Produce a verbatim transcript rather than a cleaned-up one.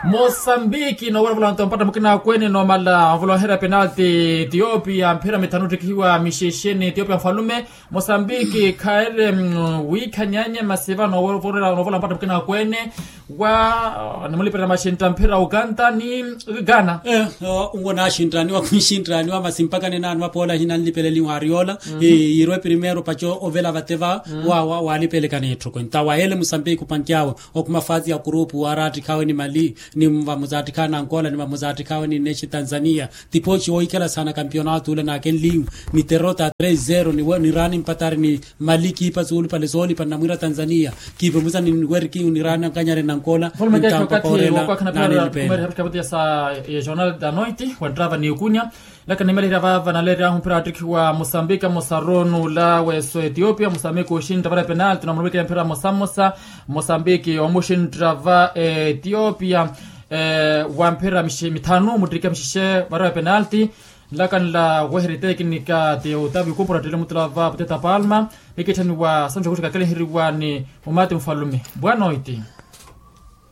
Mozambique no wala volanta mpata mukina kweni no mala volo hera penalty Ethiopia mpira mitanuti kiwa mishesheni Ethiopia mfalume Mozambique kaere wikanyanye masiva no wala no vola mpata mukina kweni wa nimulipira mashinta mpira Uganda ni Ghana eh ungona shintrani wa kushintrani wa masimpaka nena wa pola hina nilipeleli wa Ariola e irwe primero pacho ovela vateva wa wa walipele kanetro kwenta wa hele Mozambique kupantiao okumafazi ya grupu warati kawe ni Mali ni mvamuzati kana Angola ni mvamuzati kawe ni nechi Tanzania tipochi oikela sana campeonato ule na kenliu ni derrota three zero ni ni rani mpatari ni Mali kipa zulu pale zoli pa namwira Tanzania kipa muza ni weriki ni rani kanyare na Angola mtampa korela na nilipenda kabati ya sa journal da noite wa drava ni ukunya lakini nimeli rava na lera mpira atriki wa Mozambique Mosaronu la weso Ethiopia Mozambique ushinda pale penalty na mweke mpira Mosamosa Mozambique omushin drava Ethiopia eh wa mpira mitano mutrika mshishe bara penalty lakini la wahiri teknika te utabi kupura tele mutlava poteta palma ikitani wa sanjo kutika kale hiriwani umate mfalume bwana iti